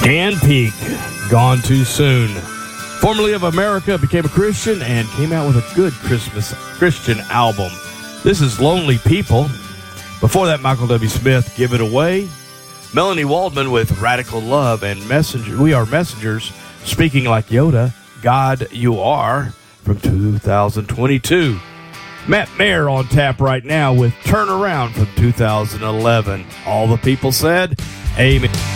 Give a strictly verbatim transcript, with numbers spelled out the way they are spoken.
Dan Peek, Gone Too Soon. Formerly of America, became a Christian and came out with a good Christmas Christian album. This is Lonely People. Before that, Michael W. Smith, Give It Away. Melanie Waldman with Radical Love, and Messenger. We Are Messengers, Speaking Like Yoda, God You Are, from two thousand twenty-two. Matt Mayer on tap right now with Turn Around from two thousand eleven. All the people said, amen.